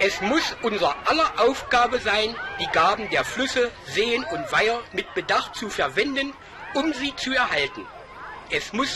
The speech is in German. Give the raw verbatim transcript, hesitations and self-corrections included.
Es muss unser aller Aufgabe sein, die Gaben der Flüsse, Seen und Weiher mit Bedacht zu verwenden, um sie zu erhalten. Es muss